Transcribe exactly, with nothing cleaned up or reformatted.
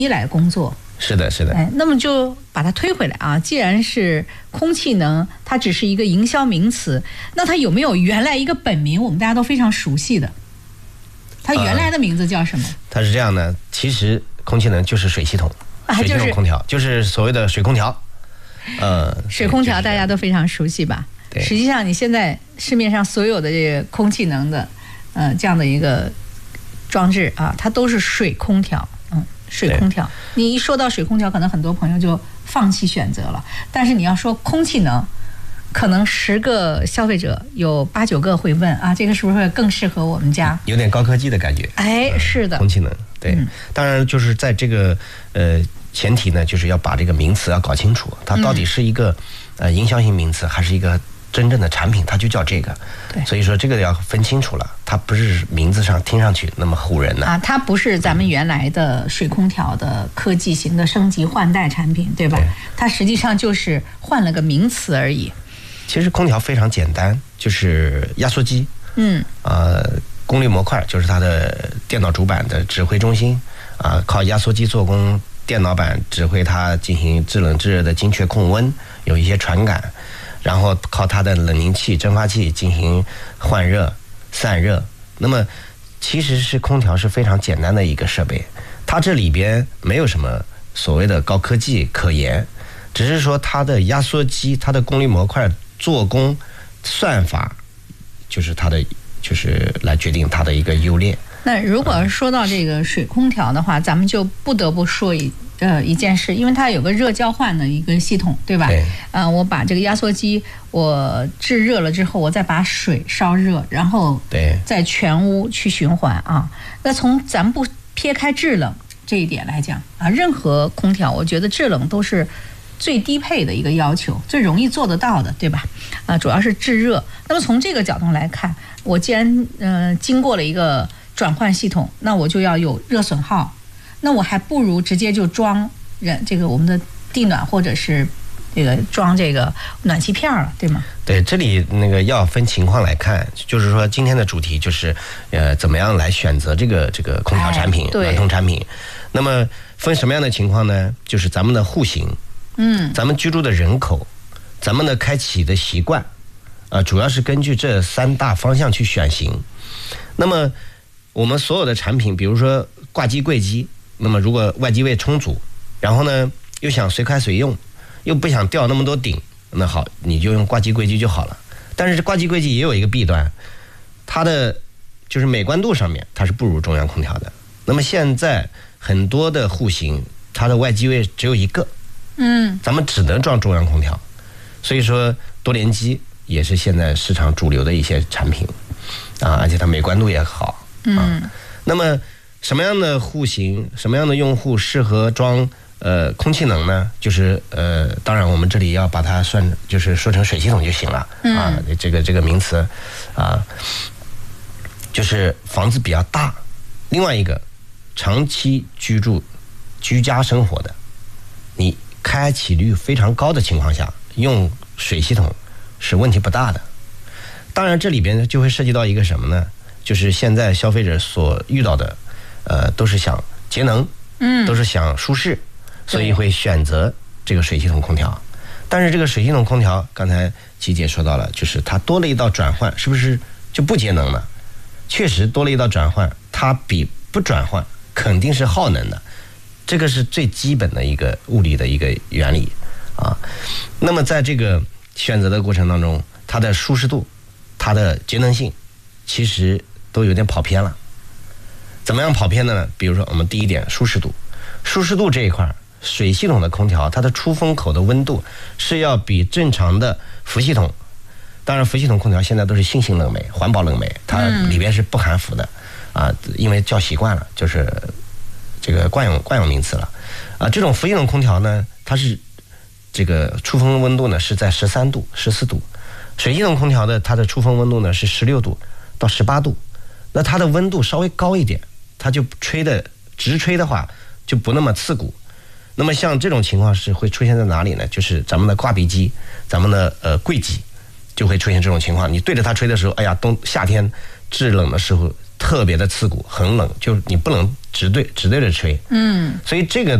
一来工作。 是的，是的。 哎，那么就把它推回来啊！既然是空气能，它只是一个营销名词，那它有没有原来一个本名？我们大家都非常熟悉的，它原来的名字叫什么？呃、 它是这样的，其实空气能就是水系统， 啊、 水系统空调、就是、就是所谓的水空调。呃， 水空调大家都非常熟悉吧？ 对。 实际上，你现在市面上所有的这个空气能的，呃，这样的一个装置啊，它都是水空调。嗯。水空调，你一说到水空调，可能很多朋友就放弃选择了。但是你要说空气能，可能十个消费者有八九个会问啊，这个是不是更适合我们家？ 有点高科技的感觉。 哎，是的， 空气能，对，嗯、当然就是在这个呃前提呢，就是要把这个名词要搞清楚，它到底是一个、嗯、呃营销性名词，还是一个真正的产品，它就叫这个。 对， 所以说这个要分清楚了，它不是名字上听上去那么唬人的啊，它不是咱们原来的水空调的科技型的升级换代产品，对吧？对，它实际上就是换了个名词而已。 其实空调非常简单，就是压缩机， 嗯， 呃，功率模块就是它的电脑主板的指挥中心啊、呃，靠压缩机做工，电脑板指挥它进行制冷制热的精确控温，有一些传感。然后靠它的冷凝器、蒸发器进行换热、散热。那么，其实是空调是非常简单的一个设备，它这里边没有什么所谓的高科技可言，只是说它的压缩机、它的功率模块做工、算法，就是它的就是来决定它的一个优劣。 那如果说到这个水空调的话，咱们就不得不说一。呃，一件事，因为它有个热交换的一个系统，对吧？ 对。 呃，我把这个压缩机我制热了之后，我再把水烧热，然后对， 在全屋去循环啊。那从咱们不撇开制冷这一点来讲啊，任何空调，我觉得制冷都是最低配的一个要求，最容易做得到的，对吧？啊，主要是制热。那么从这个角度来看，我既然呃经过了一个转换系统，那我就要有热损耗。那我还不如直接就装人这个我们的地暖，或者是这个装这个暖气片了，对吗？ 对，这里那个要分情况来看，就是说今天的主题就是呃怎么样来选择这个这个空调产品、暖通产品。那么分什么样的情况呢？就是咱们的户型， 嗯， 咱们居住的人口，咱们的开启的习惯，啊、呃，主要是根据这三大方向去选型。那么我们所有的产品，比如说挂机柜机。那么如果外机位充足，然后呢又想随开随用，又不想吊那么多顶，那好，你就用挂机柜机就好了。但是挂机柜机也有一个弊端，它的就是美观度上面它是不如中央空调的。那么现在很多的户型，它的外机位只有一个， 嗯， 咱们只能装中央空调，所以说多联机也是现在市场主流的一些产品啊，而且它美观度也好啊。 嗯， 那么什么样的户型，什么样的用户适合装呃空气能呢？就是呃，当然我们这里要把它算，就是说成水系统就行了、 嗯、 啊。这个这个名词啊，就是房子比较大，另外一个长期居住、居家生活的，你开启率非常高的情况下，用水系统是问题不大的。当然，这里边就会涉及到一个什么呢？就是现在消费者所遇到的。呃，都是想节能， 嗯， 都是想舒适，所以会选择这个水系统空调。但是这个水系统空调，刚才琪姐说到了，就是它多了一道转换，是不是就不节能了？确实多了一道转换，它比不转换肯定是耗能的，这个是最基本的一个物理的一个原理啊。那么在这个选择的过程当中，它的舒适度、它的节能性，其实都有点跑偏了。怎么样跑偏的呢？比如说我们第一点舒适度，舒适度这一块，水系统的空调它的出风口的温度是要比正常的氟系统，当然氟系统空调现在都是新型冷媒、环保冷媒，它里边是不含氟的啊，因为叫习惯了，就是这个惯用惯用名词了啊。这种氟系统空调呢，它是这个出风温度呢是在十三度、十四度，水系统空调的它的出风温度呢是十六度到十八度，那它的温度稍微高一点。它就吹的直吹的话就不那么刺骨。那么像这种情况是会出现在哪里呢？就是咱们的挂壁机，咱们的呃柜机就会出现这种情况。你对着它吹的时候，哎呀，冬夏天制冷的时候特特别的刺骨，很冷，就是你不能直对直对着吹。 嗯， 所以这个